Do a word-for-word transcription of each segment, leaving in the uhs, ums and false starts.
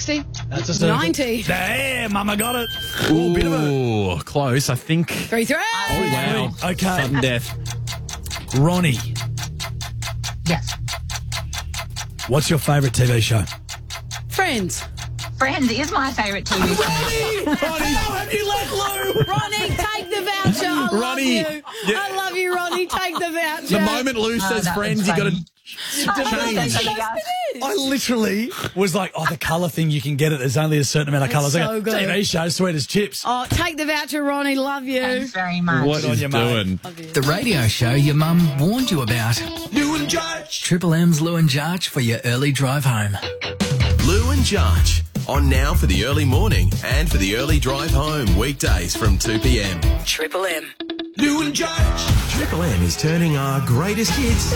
sixty. That's a circle. ninety. Damn, Mama got it. Ooh, bit of a... Ooh, close, I think. Three, three. Oh, wow. Okay. Sudden death. Ronnie, Yes. what's your favourite T V show? Friends. Friends is my favourite T V show. Ronnie! Ronnie, how have you let Lou? Ronnie, take the voucher. I love Ronnie, you. yeah. I love you, Ronnie. Take the voucher. The moment Lou Oh, says that friends, was you got to funny. change. I literally was like, oh, the colour thing, you can get it. There's only a certain amount of colours. so I go, good. T V show, sweet as chips. Oh, take the voucher, Ronnie. Love you. Thanks very much. What Good on is you, mate. doing? The radio show your mum warned you about. Lou and Judge. Triple M's Lou and Jarch for your early drive home. Lou and Jarch, on now for the early morning and for the early drive home, weekdays from two p m. Triple M. Lou and Judge. Triple M is turning our greatest hits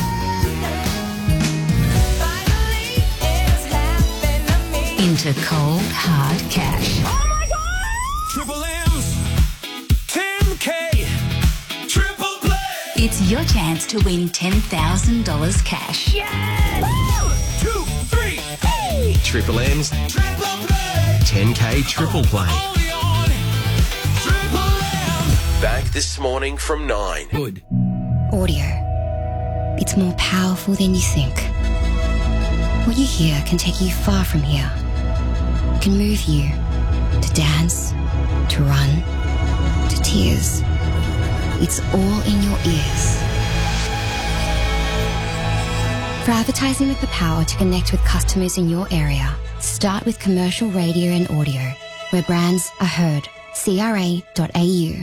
into cold, hard cash. Triple M's. ten K. Triple play. It's your chance to win ten thousand dollars cash. Two, three, hey. Triple M's Triple play. ten K triple play. Only on Triple M. Back this morning from nine. Good. Audio. It's more powerful than you think. What you hear can take you far from here. It can move you to dance, to run, to tears. It's all in your ears. For advertising with the power to connect with customers in your area, start with commercial radio and audio, where brands are heard. C R A dot A U.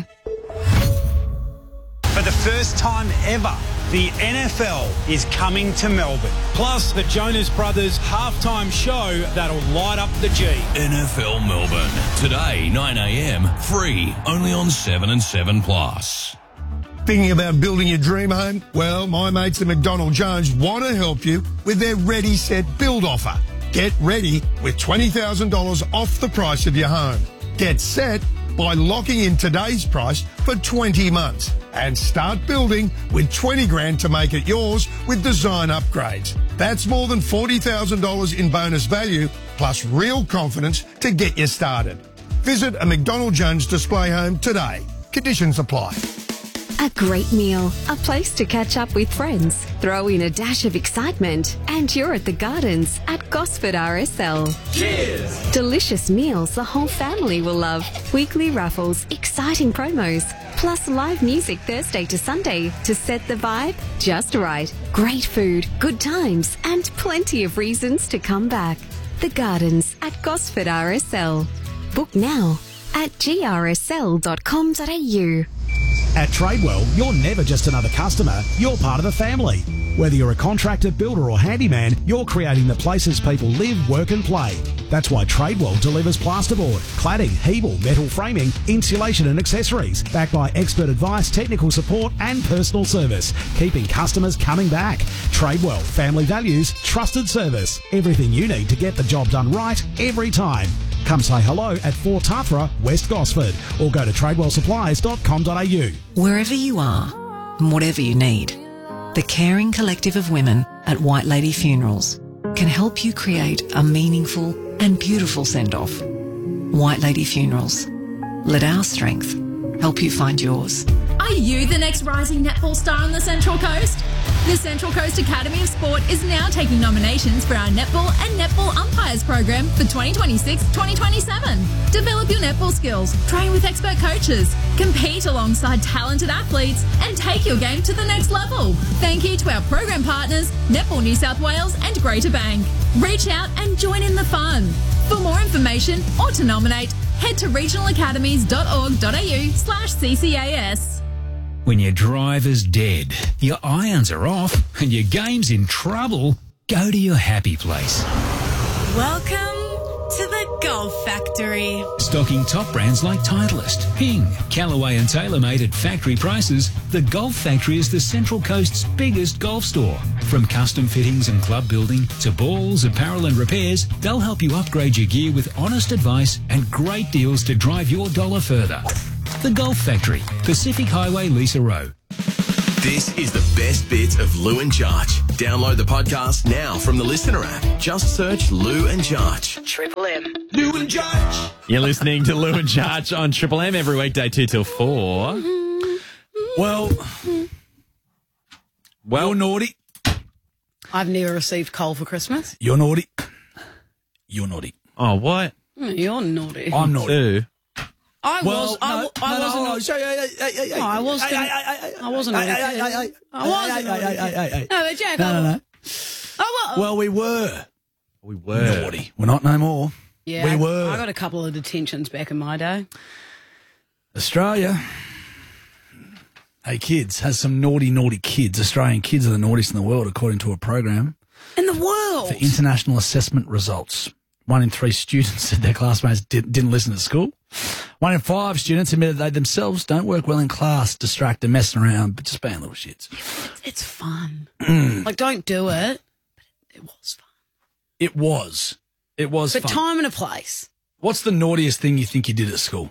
For the first time ever, the N F L is coming to Melbourne. Plus, the Jonas Brothers halftime show that'll light up the G. N F L Melbourne. Today, nine a m, free, only on seven and seven plus. Thinking about building your dream home? Well, my mates at McDonald Jones want to help you with their Ready, Set, Build offer. Get ready with twenty thousand dollars off the price of your home. Get set by locking in today's price for twenty months and start building with twenty grand to make it yours with design upgrades. That's more than forty thousand dollars in bonus value plus real confidence to get you started. Visit a McDonald Jones display home today. Conditions apply. A great meal, a place to catch up with friends, throw in a dash of excitement, and you're at the Gardens at Gosford R S L. Cheers! Delicious meals the whole family will love, weekly raffles, exciting promos, plus live music Thursday to Sunday to set the vibe just right. Great food, good times, and plenty of reasons to come back. The Gardens at Gosford R S L. Book now at g r s l dot com dot a u. At Tradewell, you're never just another customer, you're part of the family. Whether you're a contractor, builder or handyman, you're creating the places people live, work and play. That's why Tradewell delivers plasterboard, cladding, Hebel, metal framing, insulation and accessories, backed by expert advice, technical support and personal service, keeping customers coming back. Tradewell, family values, trusted service. Everything you need to get the job done right every time. Come say hello at Fort Tafra, West Gosford, or go to tradewell supplies dot com dot a u. Wherever you are, and whatever you need, the caring collective of women at White Lady Funerals can help you create a meaningful and beautiful send-off. White Lady Funerals. Let our strength help you find yours. Are you the next rising netball star on the Central Coast? The Central Coast Academy of Sport is now taking nominations for our netball and netball umpires program for twenty twenty-six twenty twenty-seven. Develop your netball skills, train with expert coaches, compete alongside talented athletes, and take your game to the next level. Thank you to our program partners, Netball New South Wales and Greater Bank. Reach out and join in the fun. For more information or to nominate, head to regional academies dot org dot a u slash C C A S. When your driver's dead, your irons are off, and your game's in trouble, go to your happy place. Welcome to the Golf Factory. Stocking top brands like Titleist, Ping, Callaway and TaylorMade at factory prices, the Golf Factory is the Central Coast's biggest golf store. From custom fittings and club building to balls, apparel and repairs, they'll help you upgrade your gear with honest advice and great deals to drive your dollar further. The Golf Factory, Pacific Highway, Lisa Rowe. This is the best best bits of Lou and Jarch. Download the podcast now from the Listener app. Just search Lou and Jarch. Triple M. Lou and Jarch. You're listening to Lou and Jarch on Triple M every weekday, two till four. Well, well, you're naughty. I've never received coal for Christmas. You're naughty. You're naughty. Oh, what? Mm, You're naughty. I'm naughty. Two. I Well, was. I, no, I no, no, wasn't. no, sorry, hey, hey, hey, hey, No, I was. hey, gonna- hey, hey, hey, I wasn't. hey, naughty hey, kid. hey, hey, I wasn't. hey, naughty hey, hey, kid. hey, hey, hey. No, but Jack. No, I no, was- no. Oh, well. Well, we were. We were. Naughty. We're not no more. yeah, we I- were. I got a couple of detentions back in my day. Australia. Hey, kids, has some naughty, naughty kids. Australian kids are the naughtiest in the world, according to a program In the world. for international assessment results. One in three students said their classmates did, didn't listen at school. One in five students admitted they themselves don't work well in class, distracted, messing around, but just being little shits. It's fun. Mm. Like, don't do it. But it was fun. It was. It was But fun. time and a place. What's the naughtiest thing you think you did at school?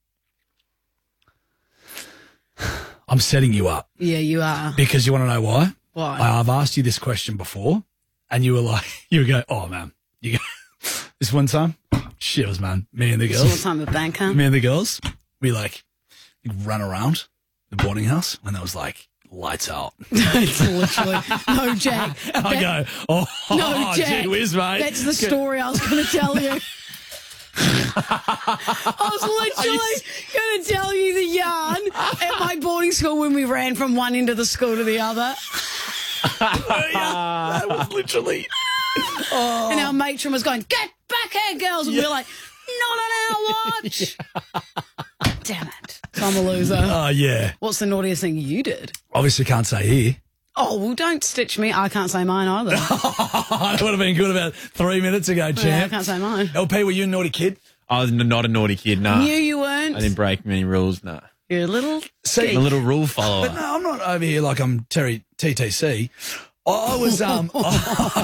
I'm setting you up Yeah, you are. because you want to know why? Why? I- I've asked you this question before, and you were like, you would go, oh, man. You go, this one time, shit, man, me and the So what girls, time at bank, huh? me and the girls, we like run around the boarding house when there was like lights out. It's literally no, Jack. And I That- go, oh, no, Jack. gee whiz, mate. That's the story I was going to tell you. I was literally going to tell you the yarn at my boarding school when we ran from one end of the school to the other. That was literally. Oh. And our matron was going, "Get back here, girls!" And we were like, "Not on our watch." Damn it! So I'm a loser. Oh, yeah. What's the naughtiest thing you did? Obviously can't say here. Oh, well, don't stitch me. I can't say mine either. That would have been good about three minutes ago, Yeah, I champ. can't say mine. L P, were you a naughty kid? I was n- not a naughty kid, no. Knew you weren't. I didn't break many rules, no. You're a little. See, I'm a little rule follower. But no, I'm not over here like I'm Terry T T C. I was um I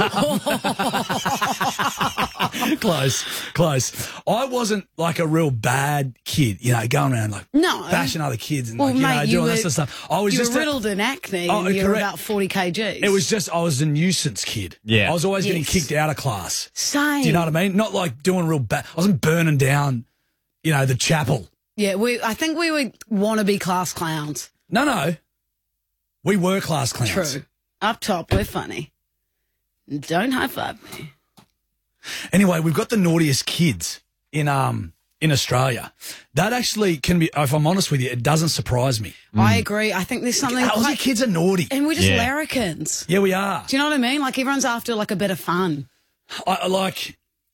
was, um close, close. I wasn't like a real bad kid, you know, going around like No. bashing other kids and Well, like you mate, know you doing were, this sort of stuff. I was you just were a- riddled in acne. Oh, and you were correct. about forty kgs. It was just I was a nuisance kid. Yeah. I was always getting Yes. kicked out of class. Same. Do you know what I mean? Not like doing real bad. I wasn't burning down, you know, the chapel. Yeah, we. I think we were wannabe class clowns. No, no. We were class clowns. True. Up top, we're funny. Don't high five me. Anyway, we've got the naughtiest kids in um in Australia. That actually can be, if I'm honest with you, it doesn't surprise me. I agree. I think there's something. Aussie like- kids are naughty. and we're just Yeah. larrikins. Yeah, we are. Do you know what I mean? Like everyone's after like a bit of fun. I, I like.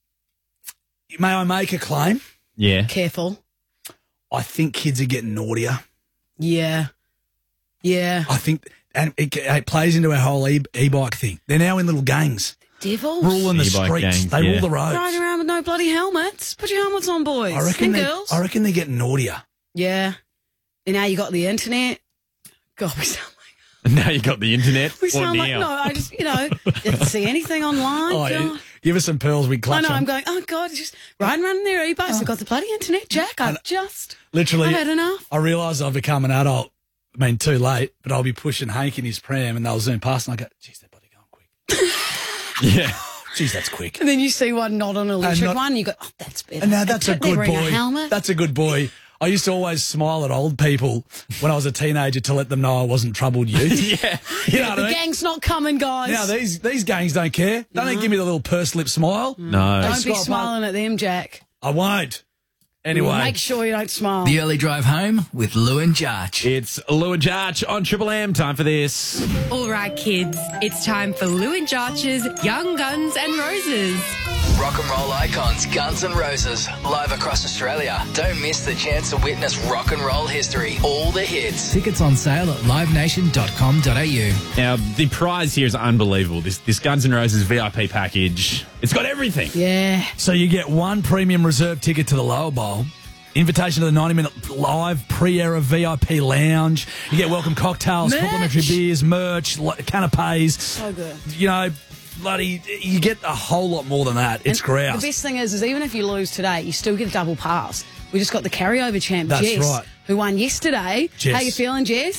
May I make a claim? Yeah. Careful. I think kids are getting naughtier. Yeah. Yeah. I think, and it, it plays into our whole e- e-bike thing. They're now in little gangs, Devils. ruling the E-bike streets. gangs, they yeah. rule the roads. Riding around with no bloody helmets. Put your helmets on, boys I reckon. and They, girls. I reckon they're getting naughtier. Yeah. And now you got the internet. God, we sound Now you got the internet. we What sound like now? no. I just you know didn't see anything online. Oh, God. yeah. Give us some pearls. We I clutch know. them. I'm going. Oh God, it's just riding around in their e-bikes. They've got the bloody internet, Jack. I've just Literally, I've had enough. I realise I've become an adult. I mean, too late, but I'll be pushing Hank in his pram and they'll zoom past and I go, geez, they're bloody going quick. Yeah. Geez, that's quick. And then you see one not on an electric not- one. You go, oh, that's better. And now that's a They're good wearing boy. A helmet. That's a good boy. I used to always smile at old people when I was a teenager to let them know I wasn't troubled youth. Yeah. You know what the I mean? gang's not coming, guys. Now, these these gangs don't care. They don't give me the little pursed lip smile. No. Don't They be stop, smiling at them, Jack. I won't. Anyway. Make sure you don't smile. The early drive home with Lou and Jarch. It's Lou and Jarch on Triple M. Time for this. All right, kids, it's time for Lou and Jarch's Young Guns and Roses. Rock and roll icons Guns N' Roses, live across Australia. Don't miss the chance to witness rock and roll history. All the hits. Tickets on sale at live nation dot com dot a u. Now, the prize here is unbelievable. This this Guns N' Roses V I P package. It's got everything. Yeah. So you get one premium reserve ticket to the Lower Bowl, invitation to the ninety minute live pre-era V I P lounge. You get welcome cocktails, Merch. complimentary beers, merch, li- canapes. So good. You know, bloody, you get a whole lot more than that. It's And grouse. The best thing is, is even if you lose today, you still get a double pass. We just got the carryover champ, That's Jess, right. who won yesterday. Jess. How you feeling, Jess?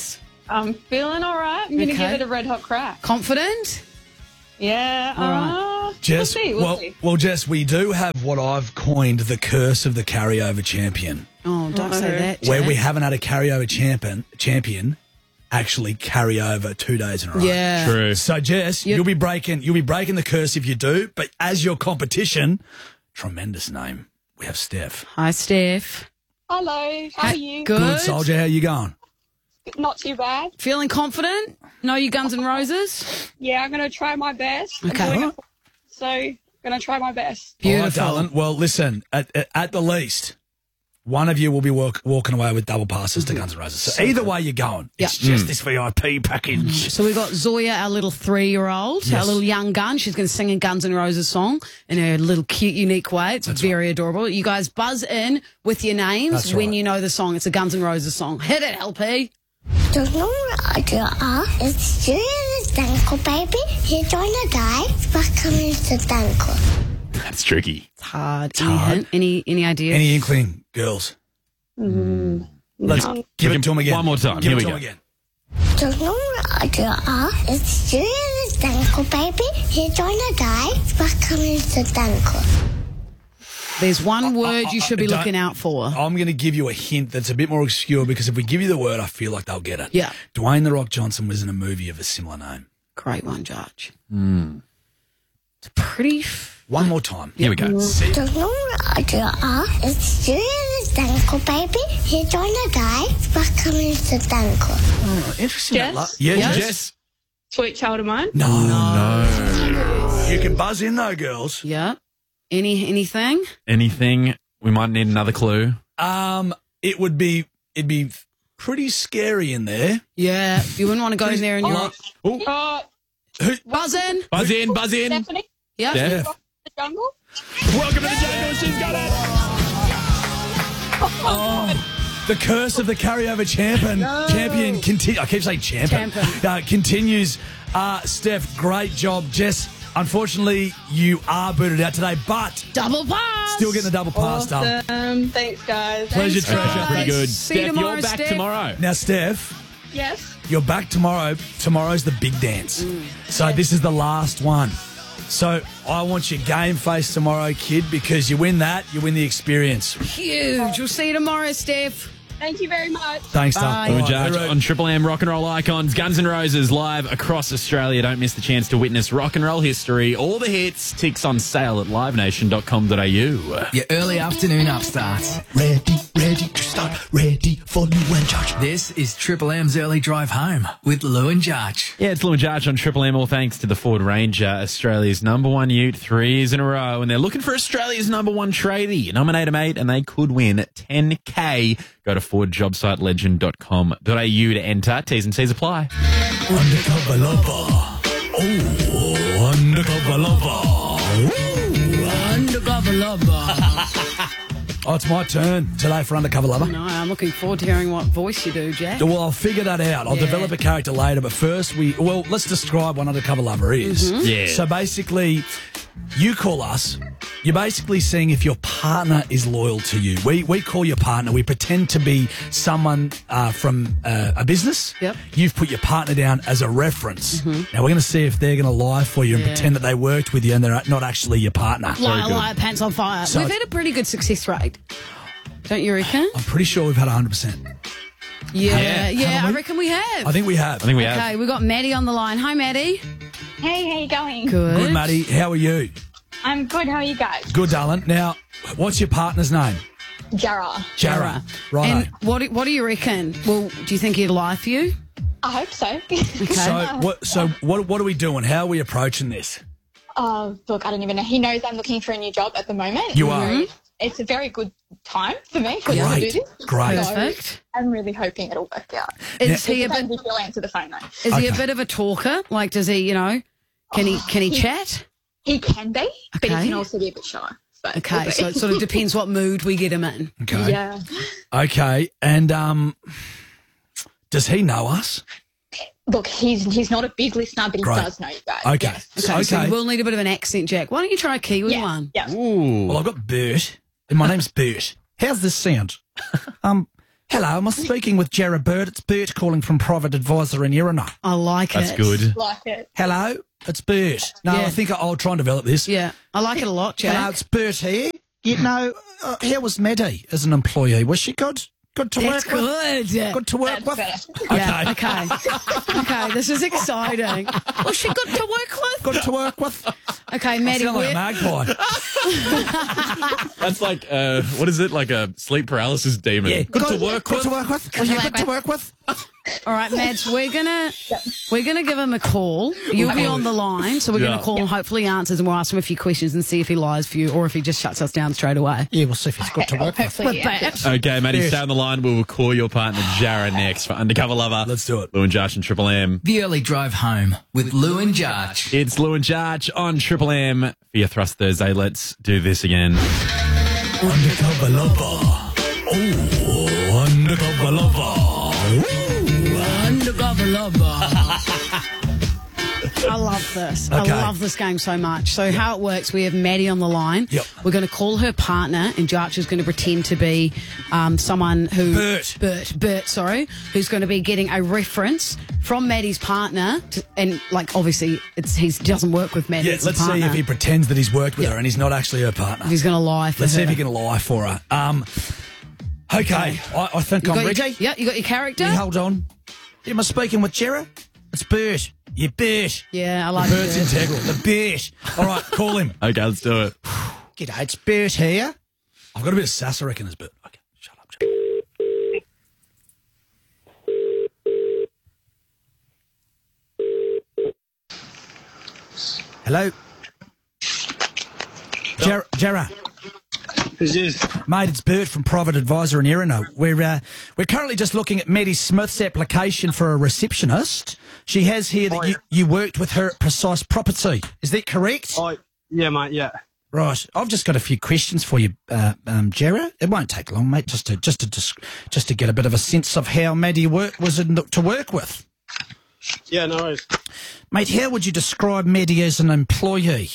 I'm feeling all right. I'm going to Okay. give it a red hot crack. Confident? Yeah. All right. Uh, Jess, we'll see. We'll well, see. well, Jess, we do have what I've coined the curse of the carryover champion, Oh, don't say Uh-oh. that. where Jack. we haven't had a carryover champion champion actually carry over two days in a row. Yeah. True. So, Jess, Yep. you'll be breaking you'll be breaking the curse if you do. But as your competition, tremendous name. We have Steph. Hi, Steph. Hello. How are you? Good. Good soldier. How you going? Not too bad. Feeling confident? Know your Guns N' Roses? Yeah, I'm going to try my best. I'm Okay. doing it, so going to try my best. All right, Beautiful. darling. Well, listen. At, at, at the least, one of you will be walk, walking away with double passes to Guns N' Roses. So, either way you're going, it's Yeah. just this V I P package. So we've got Zoya, our little three-year-old, our Yes. little young gun. She's going to sing a Guns N' Roses song in her little cute, unique way. It's very adorable. You guys buzz in with your names That's when right. you know the song. It's a Guns N' Roses song. Hit it, L P. Don't know what I do. It's serious, Danko, baby. He's gonna die. But coming to Danko. That's tricky. It's hard. any hard. hint? Any any idea? Any inkling, girls? Mm. Let's No. give it to him again. One more time. Give Here it we to go. him again. Don't know what I do. It's serious, Danko, baby. He's gonna die. But coming to Danko. There's one word you should be don't- looking out for. I'm going to give you a hint that's a bit more obscure because if we give you the word, I feel like they'll get it. Yeah. Dwayne The Rock Johnson was in a movie of a similar name. Great one, Judge. Mm. It's pretty. F- One more time. Here we go. See. Don't know what I do. It's serious, Danko, baby. He's gonna die. But coming to Danko. Oh, interesting. Jess? That la- yeah, Yes? Jess. Sweet child of mine. No. No. You can buzz in though, girls. yeah. Any anything? Anything? We might need another clue. Um, it would be it'd be pretty scary in there. Yeah. You wouldn't want to go in there and you're Oh, Uh, buzz in. buzz in, buzz in. Stephanie, Yeah. Steph. the jungle. Welcome to the jungle. She's got it. The curse of the carryover champion. Champion continue. I keep saying champion. Champion. Uh, continues. Uh, Steph, great job. Jess, unfortunately, you are booted out today, but Double pass. still getting the double pass done. Awesome. Thanks, guys. Pleasure, Thanks, treasure. guys. Pretty good. See you Steph, tomorrow, you're back Steph. tomorrow. Now, Steph, Yes. you're back tomorrow. Tomorrow's the big dance. So this is the last one. So I want your game face tomorrow, kid, because you win that, you win the experience. Huge. We'll see you tomorrow, Steph. Thank you very much. Thanks, Bye. Dale. Lou and All right, Judge hooroo. on Triple M Rock and Roll Icons, Guns N' Roses live across Australia. Don't miss the chance to witness rock and roll history. All the hits, ticks on sale at live nation dot com dot a u. Your early afternoon upstarts. Ready, ready to start, ready for Lou and Judge. This is Triple M's early drive home with Lou and Judge. Yeah, it's Lou and Judge on Triple M, all thanks to the Ford Ranger, Australia's number one ute, three years in a row. And they're looking for Australia's number one tradie. Nominate them eight and they could win ten K. Go to ford job site legend dot com dot a u to enter. T's and C's apply. Undercover lover. Oh, undercover lover. Ooh. Undercover lover. Oh, it's my turn today for Undercover Lover. No, I'm looking forward to hearing what voice you do, Jack. Well, I'll figure that out. I'll Yeah. develop a character later, but first we, well, let's describe what Undercover Lover is. Mhm. Yeah. So basically, you call us. You're basically seeing if your partner is loyal to you. We we call your partner. We pretend to be someone uh, from uh, a business. Yep. You've put your partner down as a reference. Now we're going to see if they're going to lie for you and Mm-hmm. Yeah. pretend that they worked with you and they're not actually your partner. Liar, liar, pants on fire. So- We've had a pretty good success rate. Don't you reckon? I'm pretty sure we've had one hundred percent. Yeah, Yeah. yeah, Haven't I we? reckon we have. I think we have. Okay, we've got Maddie on the line. Hi, Maddie. Hey, how you going? Good. Good, Maddie. How are you? I'm good. How are you guys? Good, darling. Now, what's your partner's name? Jara. Jara. Right. And what do, what do you reckon? Well, do you think he'd lie for you? I hope so. Okay. So what? So what? What are we doing? How are we approaching this? Oh, look, I don't even know. He knows I'm looking for a new job at the moment. You are? So It's a very good time for me for Great, to do this. great. So Perfect. I'm really hoping it'll work out. Is It he a depends bit? if he'll answer the phone though. Is he a Okay. bit of a talker? Like, does he? You know, can he? Can he he- chat? He can be, but he Okay. can also be a bit shy. So Okay, we'll so see. it sort of depends what mood we get him in. Okay. Yeah. Okay. And um, does he know us? Look, he's he's not a big listener, but he Great. does know you guys. Okay. Yes. Okay, Okay. so we'll need a bit of an accent, Jack. Why don't you try a Kiwi Yeah. one? Yeah. Ooh. Well, I've got Bert, and my name's Bert. How's this sound? Um, Hello, am I speaking with Jarrah Bird? It's Bert calling from Private Advisor in Irina. I like That's it. good. Like it. Hello, it's Bert. No, Yeah. I think I'll try and develop this. Yeah, I like it a lot, Jack. Hello, it's Bert here. You know, uh, how was Maddie as an employee? Was she good? Good to That's work with? good. Good to work with? Yeah, okay. Okay, this is exciting. Was she good to work with? Good to work with? Okay, Maddie, Sound like a we're- magpie. That's like, uh, what is it? Like a sleep paralysis demon. Yeah, Good, to work good with. to work with. Good to Yeah, work good to work with. All right, Mads, we're gonna we're gonna give him a call. You'll be on the line, so we're Yeah. gonna call him. Hopefully, he answers, and we'll ask him a few questions and see if he lies for you or if he just shuts us down straight away. Yeah, we'll see if he's good to work with. Hopefully, yeah. Bet. Okay, Maddie, Yes. stay on the line. We will call your partner, Jarrah, next for Undercover Lover. Let's do it. Lou and Josh and Triple M. The early drive home with Lou and Jarch. It's Lou and Josh on Triple M for your Thrust Thursday. Let's do this again. Undercover lover. Oh, undercover lover. Undercover lover. I love this. Okay. I love this game so much. So how it works, we have Maddie on the line. Yep. We're going to call her partner, and Jarch is going to pretend to be um, someone who... Bert. Bert. Bert, sorry. Who's going to be getting a reference from Maddie's partner. To, and, like, obviously, it's he doesn't work with Maddie. Yeah, it's his let's see partner. if he pretends that he's worked with her and he's not actually her partner. If he's going to lie for Let's her. see if he can lie for her. Um, okay, I, I think You I'm got ready. Your, yeah, you got your character? Yeah, hold on. Am I speaking with Jarrah? It's Bert. You Bert. Yeah, I like The Bert's Bert. integral. The Bert. All right, call him. Okay, let's do it. G'day, it's Bert here. I've got a bit of sass, I reckon, as Bert. Okay, shut up. Shut up. Hello? Jar- Jarrah. Who's this? Mate, it's Bert from Private Advisor in Erino. We're, uh, we're currently just looking at Maddie Smith's application for a receptionist. She has here that Oh, you, you worked with her at Precise Property. Is that correct? Oh, yeah, mate, yeah. Right. I've just got a few questions for you, uh, um, Jarrah. It won't take long, mate, just to just to just, just to get a bit of a sense of how Maddie work, was in, to work with. Yeah, no worries. Mate, how would you describe Maddie as an employee?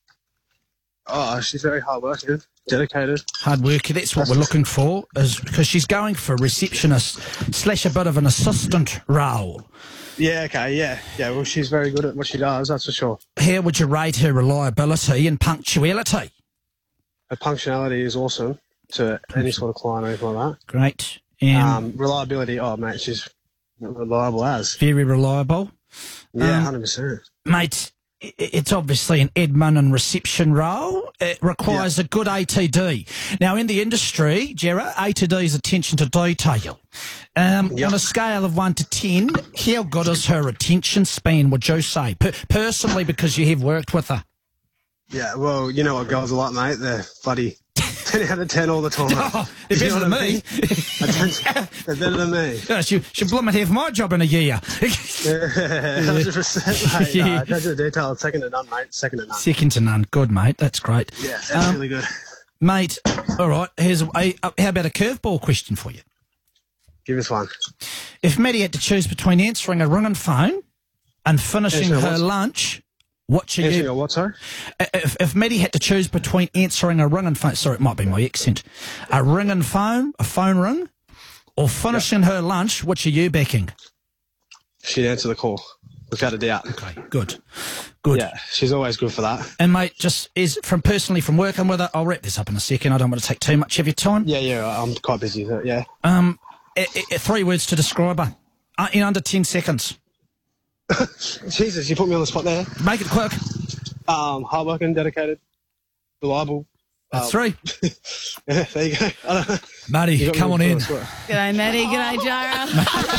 Oh, she's very hardworking, dedicated. Hard worker, that's what we're looking for, is because she's going for a receptionist slash a bit of an assistant role. Yeah, okay, yeah. Yeah, well, she's very good at what she does, that's for sure. How would you rate her reliability and punctuality? Her punctuality is awesome to any sort of client or anything like that. Great. Um, Um, reliability, oh, mate, she's reliable as. very reliable. Yeah, Um, one hundred percent. Mate, i- it's obviously an admin and reception role. It requires a good A T D. Now, in the industry, Jarrah, A T D is attention to detail. Um, On a scale of one to ten, how good is her attention span, would you say? Per- personally, because you have worked with her. Yeah, well, you know what girls are like, mate. They're bloody ten out of ten all the time. Oh, they're You better know than what I me. mean? Attention- They're better than me. Yeah, she, she blooming have my job in a year. one hundred percent, mate. Yeah. Nah, attention to detail, second to none, mate. Second to none. Second to none. Good, mate. That's great. Yeah, that's Um, really good. Mate, all right, here's a, a, how about a curveball question for you? Give us one. If Maddie had to choose between answering a ringing phone and finishing Answering a her what? lunch, what should Answering you... a what, sorry? If, if Maddie had to choose between answering a ringing phone... Sorry, it might be my accent. A ringing phone, a phone ring, or finishing her lunch, which are you backing? She'd answer the call, without a doubt. Okay, good. Good. Yeah, she's always good for that. And, mate, just is from personally from working with her, I'll wrap this up in a second. I don't want to take too much of your time. Yeah, yeah, I'm quite busy, so, yeah. Um, i i three words to describe her uh, in under ten seconds. Jesus, you put me on the spot there. Make it quick. Um, hardworking, dedicated, reliable. That's um, three. Yeah, there you go. I don't know. Maddie, You got me come on on in. the spot. G'day, Maddie. G'day, Jarrah.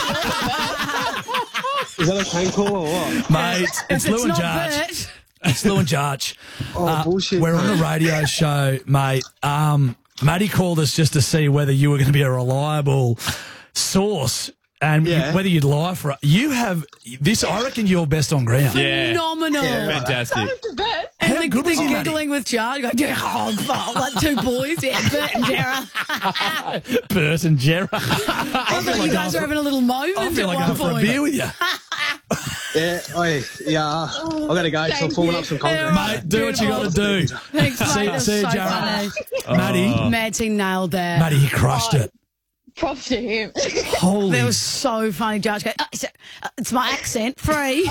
Is that a tank call or what? Mate, it's, If Lou it's and not Jarch. Bert. It's Lou and Jarch. Oh, bullshit. We're on mate. the radio show, mate. Um, Maddie called us just to see whether you were going to be a reliable source and Yeah. whether you'd lie for it. You have this, I reckon you're best on ground. Yeah. Phenomenal. Fantastic. And How the, good the was he, Maddie? giggling with Jarrah, going, yeah, oh, fuck, like two boys, yeah, Bert and Jarrah. Bert and Jarrah. I thought you guys were having a little moment I feel at like one going for a point. beer with you. Yeah, oi, yeah. I got to go. So I'm Thank forming you. up some content. Yeah, right. Mate, do what you got to do. Thanks, mate. See, That's see you, so Jarrah. funny. Maddie, Mads, he nailed that. Maddie, he crushed it. props to him. Holy. That was so funny, Judge. Go, oh, it's, uh, it's my accent. Three.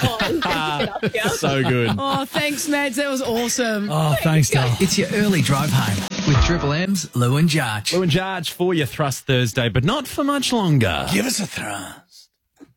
So good. Oh, thanks, Mads. That was awesome. Oh, thanks, Dale. It's your early drive home with Triple M's Lou and Jarch. Lou and Jarch for your Thrust Thursday, but not for much longer. Give us a thrust.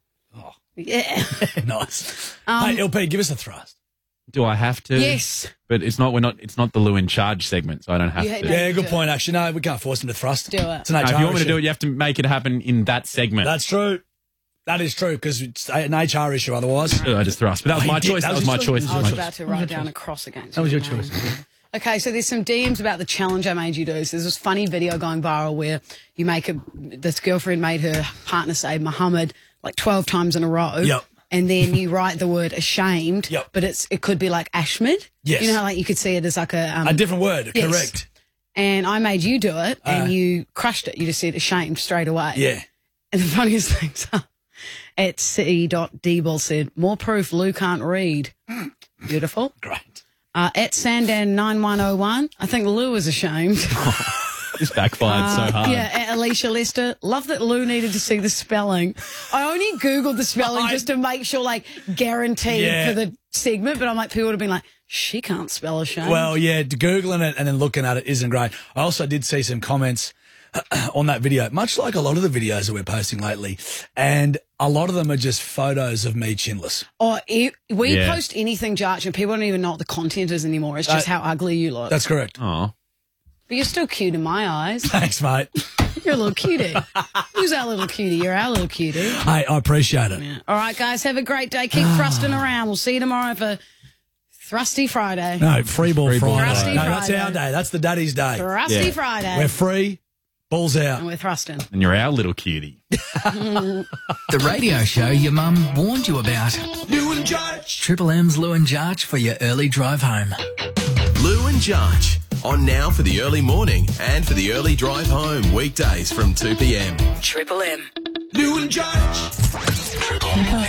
Yeah. Nice. Um, hey, L P, give us a thrust. Do I have to? Yes. But it's not. We're not. It's not the Lou in Charge segment, so I don't have Yeah, to. no. Yeah, good point, actually. No, we can't force him to thrust. Do it. It's an No, H R if you want me to issue. do it, you have to make it happen in that segment. That's true. That is true, because it's an H R issue otherwise. Uh, I just thrust. But that was Oh, my you did? choice. That That was was my your choice. choice. I That was was my about to write down a cross against That was your name. choice. Okay, so there's some D Ms about the challenge I made you do. So there's this funny video going viral where you make a, this girlfriend made her partner say Muhammad like twelve times in a row. Yep. And then you write the word ashamed, Yep. but it's it could be like Ashmed. Yes. You know how like you could see it as like a... Um, A different word, yes. correct. And I made you do it, and Uh. you crushed it. You just said ashamed straight away. Yeah. And the funniest things are, at C. Deball said, more proof Lou can't read. Beautiful. Great. Uh, at Sandan nine one oh one, I think Lou is ashamed. This backfired Uh, so hard. Yeah, at Alicia Lester, love that Lou needed to see the spelling. I only Googled the spelling I- just to make sure, like, guaranteed Yeah. for the segment, but I'm like, people would have been like, she can't spell ashamed. Well, yeah, Googling it and then looking at it isn't great. I also did see some comments on that video, much like a lot of the videos that we're posting lately, and a lot of them are just photos of me chinless. Or it, we Yeah. post anything, Jarch, and people don't even know what the content is anymore. It's just Uh, how ugly you look. That's correct. Oh. But you're still cute in my eyes. Thanks, mate. You're a little cutie. Who's our little cutie? You're our little cutie. Hey, I appreciate it. All right, guys, have a great day. Keep thrusting around. We'll see you tomorrow for Thrusty Friday. No, free ball Free ball Friday. Friday. No, that's Friday. our day. That's the daddy's day. Thrusty Yeah. Friday. We're free, balls out. and we're thrusting. And you're our little cutie. The radio show your mum warned you about. Lou and Jarch. Triple M's Lou and Jarch for your early drive home. Lou and Jarch. On now for the early morning and for the early drive home. Weekdays from two p.m. Triple M. Lou and Jarch. Triple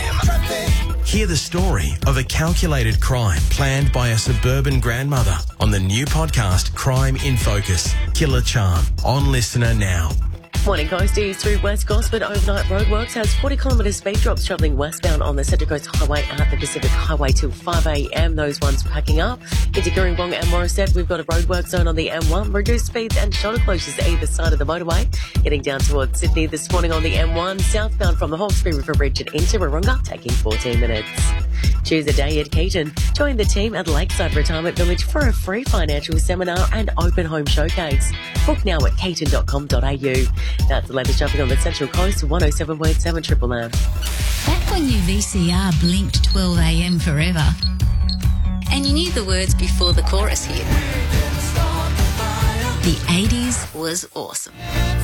M. Hear the story of a calculated crime planned by a suburban grandmother on the new podcast Crime in Focus. Killer Charm. On Listener now. Morning coasties through West Gosford. Overnight roadworks has forty kilometre speed drops travelling westbound on the Central Coast Highway at the Pacific Highway till five a.m. Those ones packing up. Into Gooringbong and Morisset, we've got a roadwork zone on the M one. Reduced speeds and shoulder closures either side of the motorway. Heading down towards Sydney this morning on the M one. Southbound from the Hawkesbury River Bridge and into Warunga, taking fourteen minutes. Choose a day at Keaton. Join the team at Lakeside Retirement Village for a free financial seminar and open home showcase. Book now at keaton dot com dot a u. That's the latest shopping on the Central Coast, one oh seven point seven Triple M. Back when your V C R blinked twelve a.m. forever, and you knew the words before the chorus hit. The eighties was awesome.